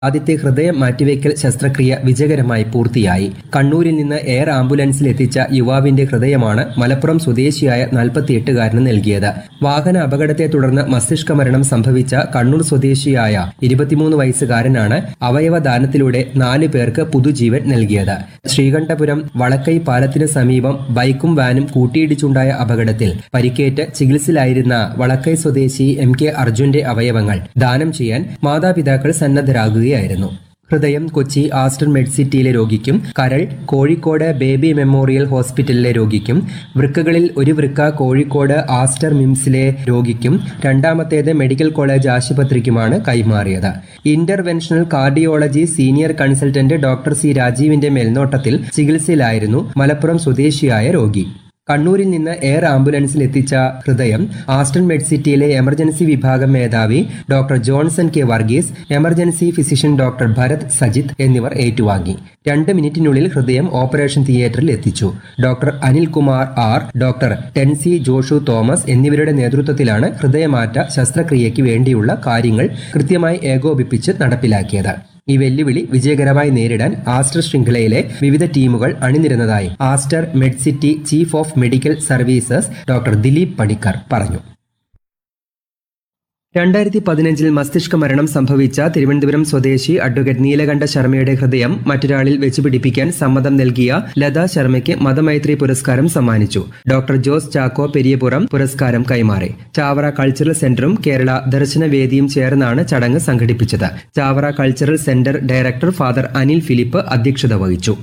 ആദ്യത്തെ ഹൃദയ മാറ്റിവെക്കൽ ശസ്ത്രക്രിയ വിജയകരമായി പൂർത്തിയായി. കണ്ണൂരിൽ നിന്ന് എയർ ആംബുലൻസിൽ എത്തിച്ച യുവാവിന്റെ ഹൃദയമാണ് മലപ്പുറം സ്വദേശിയായ 48-കാരന് നൽകിയത്. വാഹന അപകടത്തെ തുടർന്ന് മസ്തിഷ്ക മരണം സംഭവിച്ച കണ്ണൂർ സ്വദേശിയായ 23 വയസ്സുകാരനാണ് അവയവദാനത്തിലൂടെ 4 പേർക്ക് പുതുജീവൻ നൽകിയത്. ശ്രീകണ്ഠപുരം വളക്കൈ പാലത്തിന് സമീപം ബൈക്കും വാനും കൂട്ടിയിടിച്ചുണ്ടായ അപകടത്തിൽ പരിക്കേറ്റ് ചികിത്സയിലായിരുന്ന വളക്കൈ സ്വദേശി MK അർജുന്റെ അവയവങ്ങൾ ദാനം ചെയ്യാൻ മാതാപിതാക്കൾ സന്നദ്ധരാകുകയായിരുന്നു. ഹൃദയം കൊച്ചി ആസ്റ്റർ മെഡ്സിറ്റിയിലെ രോഗിക്കും, കരൾ കോഴിക്കോട് ബേബി മെമ്മോറിയൽ ഹോസ്പിറ്റലിലെ രോഗിക്കും, വൃക്കകളിൽ ഒരു വൃക്ക കോഴിക്കോട് ആസ്റ്റർ മിംസിലെ രോഗിക്കും, രണ്ടാമത്തേത് മെഡിക്കൽ കോളേജ് ആശുപത്രിക്കുമാണ് കൈമാറിയത്. Interventional cardiology senior consultant doctor C രാജീവിന്റെ മേൽനോട്ടത്തിൽ ചികിത്സയിലായിരുന്നു മലപ്പുറം സ്വദേശിയായ രോഗി. കണ്ണൂരിൽ നിന്ന് എയർ ആംബുലൻസിൽ എത്തിച്ച ഹൃദയം ആസ്റ്റൺ മെഡ്സിറ്റിയിലെ എമർജൻസി വിഭാഗം മേധാവി doctor Johnson K Varghese, emergency physician doctor Bharat Sajith എന്നിവർ ഏറ്റുവാങ്ങി. 2 മിനിറ്റിനുള്ളിൽ ഹൃദയം ഓപ്പറേഷൻ തിയേറ്ററിൽ എത്തിച്ചു. Doctor Anilkumar R, doctor ടെൻസി ജോഷു Thomas എന്നിവരുടെ നേതൃത്വത്തിലാണ് ഹൃദയമാറ്റ ശസ്ത്രക്രിയയ്ക്ക് വേണ്ടിയുള്ള കാര്യങ്ങൾ കൃത്യമായി ഏകോപിപ്പിച്ച് നടപ്പിലാക്കിയത്. ഈ വെല്ലുവിളി വിജയകരമായി നേരിടാൻ ആസ്റ്റർ ശൃംഖലയിലെ വിവിധ ടീമുകൾ അണിനിരന്നതായി Aster Medcity chief of medical services doctor Dileep Panicker പറഞ്ഞു. 2015 മസ്തിഷ്ക മരണം സംഭവിച്ച തിരുവനന്തപുരം സ്വദേശി അഡ്വക്കേറ്റ് നീലകണ്ഠ ശർമ്മയുടെ ഹൃദയം മറ്റൊരാളിൽ വെച്ചുപിടിപ്പിക്കാൻ സമ്മതം നൽകിയ ലതാ ശർമ്മയ്ക്ക് മതമൈത്രി പുരസ്കാരം സമ്മാനിച്ചു. ഡോക്ടർ ജോസ് ചാക്കോ പെരിയപുറം പുരസ്കാരം കൈമാറി. ചാവറ കൾച്ചറൽ സെന്ററും കേരള ദർശനവേദിയും ചേർന്നാണ് ചടങ്ങ് സംഘടിപ്പിച്ചത്. Chavara cultural centre director father Anil Philip അധ്യക്ഷത വഹിച്ചു.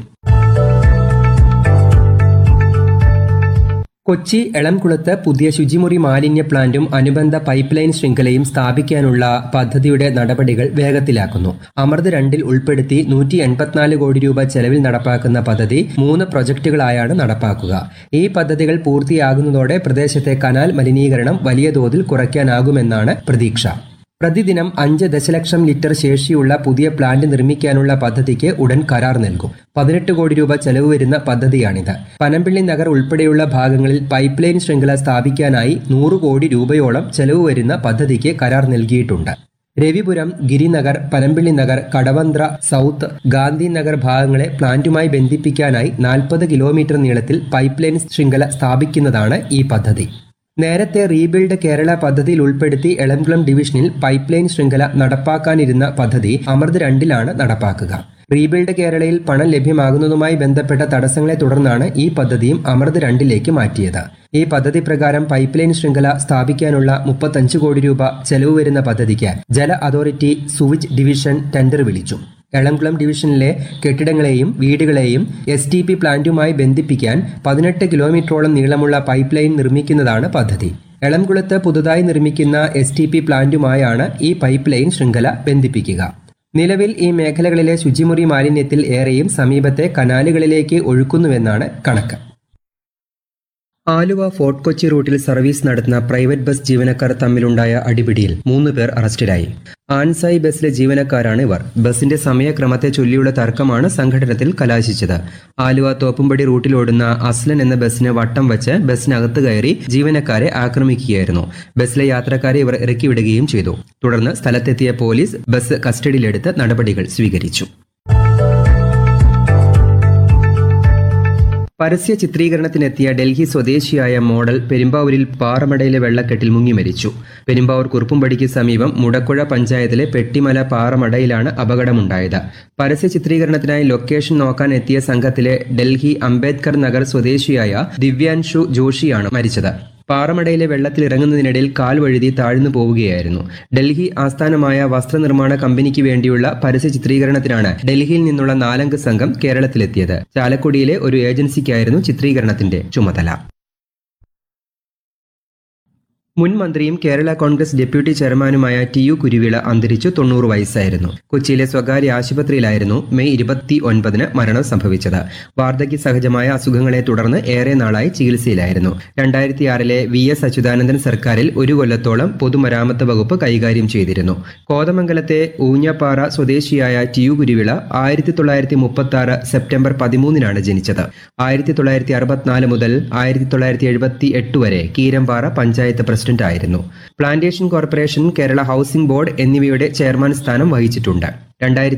കൊച്ചി എളംകുളത്ത് പുതിയ ശുചിമുറി മാലിന്യ പ്ലാന്റും അനുബന്ധ പൈപ്പ് ലൈൻ ശൃംഖലയും സ്ഥാപിക്കാനുള്ള പദ്ധതിയുടെ നടപടികൾ വേഗത്തിലാക്കുന്നു. അമൃത് 2 ഉൾപ്പെടുത്തി 184 കോടി രൂപ ചെലവിൽ നടപ്പാക്കുന്ന പദ്ധതി 3 പ്രൊജക്ടുകളായാണ് നടപ്പാക്കുക. ഈ പദ്ധതികൾ പൂർത്തിയാകുന്നതോടെ പ്രദേശത്തെ കനാൽ മലിനീകരണം വലിയ തോതിൽ കുറയ്ക്കാനാകുമെന്നാണ് പ്രതീക്ഷ. പ്രതിദിനം 5 ദശലക്ഷം ലിറ്റർ ശേഷിയുള്ള പുതിയ പ്ലാന്റ് നിർമ്മിക്കാനുള്ള പദ്ധതിക്ക് ഉടൻ കരാർ നൽകും. 18 കോടി രൂപ ചെലവ് വരുന്ന പദ്ധതിയാണിത്. പനമ്പിള്ളി നഗർ ഉൾപ്പെടെയുള്ള ഭാഗങ്ങളിൽ പൈപ്പ് ലൈൻ ശൃംഖല സ്ഥാപിക്കാനായി 100 കോടി രൂപയോളം ചെലവ് വരുന്ന പദ്ധതിക്ക് കരാർ നൽകിയിട്ടുണ്ട്. രവിപുരം, ഗിരിനഗർ, പനമ്പിള്ളി നഗർ, കടവന്ത്ര സൗത്ത്, ഗാന്ധിനഗർ ഭാഗങ്ങളെ പ്ലാന്റുമായി ബന്ധിപ്പിക്കാനായി 40 കിലോമീറ്റർ നീളത്തിൽ പൈപ്പ് ലൈൻ ശൃംഖല സ്ഥാപിക്കുന്നതാണ് ഈ പദ്ധതി. നേരത്തെ റീബിൽഡ് കേരള പദ്ധതിയിൽ ഉൾപ്പെടുത്തി എളംകുളം ഡിവിഷനിൽ പൈപ്പ് ലൈൻ ശൃംഖല നടപ്പാക്കാനിരുന്ന പദ്ധതി അമൃത് 2ലാണ് നടപ്പാക്കുക. റീബിൽഡ് കേരളയിൽ പണം ലഭ്യമാകുന്നതുമായി ബന്ധപ്പെട്ട തടസ്സങ്ങളെ തുടർന്നാണ് ഈ പദ്ധതിയും അമൃത് 2ലേക്ക് മാറ്റിയത്. ഈ പദ്ധതി പ്രകാരം പൈപ്പ് ലൈൻ ശൃംഖല സ്ഥാപിക്കാനുള്ള 35 കോടി രൂപ ചെലവ് വരുന്ന പദ്ധതിക്ക് ജല അതോറിറ്റി സുവിച്ച് ഡിവിഷൻ ടെൻഡർ വിളിച്ചു. എളംകുളം ഡിവിഷനിലെ കെട്ടിടങ്ങളെയും വീടുകളെയും STP പ്ലാന്റുമായി ബന്ധിപ്പിക്കാൻ 18 കിലോമീറ്ററോളം നീളമുള്ള പൈപ്പ് ലൈൻ നിർമ്മിക്കുന്നതാണ് പദ്ധതി. എളംകുളത്ത് പുതുതായി നിർമ്മിക്കുന്ന STP പ്ലാന്റുമായാണ് ഈ പൈപ്പ് ലൈൻ ശൃംഖല ബന്ധിപ്പിക്കുക. നിലവിൽ ഈ മേഖലകളിലെ ശുചിമുറി മാലിന്യത്തിൽ ഏറെയും സമീപത്തെ കനാലുകളിലേക്ക് ഒഴുക്കുന്നുവെന്നാണ് കണക്ക്. ആലുവ ഫോർട്ട് കൊച്ചി റൂട്ടിൽ സർവീസ് നടത്തുന്ന പ്രൈവറ്റ് ബസ് ജീവനക്കാർ തമ്മിലുണ്ടായ അടിപിടിയിൽ 3 പേർ അറസ്റ്റിലായി. ആൻസായി ബസിലെ ജീവനക്കാരാണ് ഇവർ. ബസിന്റെ സമയക്രമത്തെ ചൊല്ലിയുള്ള തർക്കമാണ് സംഘടനത്തിൽ കലാശിച്ചത്. ആലുവ തോപ്പുംപടി റൂട്ടിലോടുന്ന അസ്ലൻ എന്ന ബസിന് വട്ടം വച്ച് ബസിനകത്ത് കയറി ജീവനക്കാരെ ആക്രമിക്കുകയായിരുന്നു. ബസിലെ യാത്രക്കാരെ ഇവർ ഇറക്കിവിടുകയും ചെയ്തു. തുടർന്ന് സ്ഥലത്തെത്തിയ പോലീസ് ബസ് കസ്റ്റഡിയിലെടുത്ത് നടപടികൾ സ്വീകരിച്ചു. പരസ്യ ചിത്രീകരണത്തിനെത്തിയ ഡൽഹി സ്വദേശിയായ മോഡൽ പെരുമ്പാവൂരിൽ പാറമടയിലെ വെള്ളക്കെട്ടിൽ മുങ്ങി മരിച്ചു. പെരുമ്പാവൂർ കുറുപ്പുംപടിക്ക് സമീപം മുടക്കുഴ പഞ്ചായത്തിലെ പെട്ടിമല പാറമടയിലാണ് അപകടമുണ്ടായത്. പരസ്യ ചിത്രീകരണത്തിനായി ലൊക്കേഷൻ നോക്കാൻ എത്തിയ സംഘത്തിലെ ഡൽഹി അംബേദ്കർ നഗർ സ്വദേശിയായ ദിവ്യാൻഷു ജോഷിയാണ് മരിച്ചത്. പാറമടയിലെ വെള്ളത്തിൽ ഇറങ്ങുന്നതിനിടയിൽ കാൽ വഴുതി താഴ്ന്നു പോവുകയായിരുന്നു. ഡൽഹി ആസ്ഥാനമായ വസ്ത്രനിർമ്മാണ കമ്പനിക്ക് വേണ്ടിയുള്ള പരസ്യ ചിത്രീകരണത്തിനാണ് ഡൽഹിയിൽ നിന്നുള്ള 4 സംഘം കേരളത്തിലെത്തിയത്. ചാലക്കുടിയിലെ ഒരു ഏജൻസിക്കായിരുന്നു ചിത്രീകരണത്തിന്റെ ചുമതല. മുൻ മന്ത്രിയും കേരള കോൺഗ്രസ് ഡെപ്യൂട്ടി ചെയർമാനുമായ TU കുരുവിള അന്തരിച്ചു. 90 വയസ്സായിരുന്നു. കൊച്ചിയിലെ സ്വകാര്യ ആശുപത്രിയിലായിരുന്നു മെയ് 29 മരണം സംഭവിച്ചത്. വാർദ്ധക്യ സഹജമായ അസുഖങ്ങളെ തുടർന്ന് ഏറെ നാളായി ചികിത്സയിലായിരുന്നു. 2006 VS അച്യുതാനന്ദൻ സർക്കാരിൽ 1 കൊല്ലത്തോളം പൊതുമരാമത്ത് വകുപ്പ് കൈകാര്യം ചെയ്തിരുന്നു. കോതമംഗലത്തെ ഊഞ്ഞപ്പാറ സ്വദേശിയായ TU കുരുവിള 1936 സെപ്റ്റംബർ 13 ജനിച്ചത്. 1964 മുതൽ 1978 വരെ കീരമ്പാറ പഞ്ചായത്ത് പ്രസിഡന്റ് ആയിരുന്നു. Plantation corporation, Kerala housing board എന്നിവയുടെ ചെയർമാൻ സ്ഥാനം വഹിച്ചിട്ടുണ്ട്.